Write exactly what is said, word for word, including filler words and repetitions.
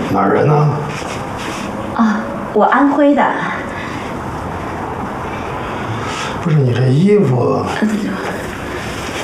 哪儿人呢？ 啊，我安徽的。 不是你这衣服，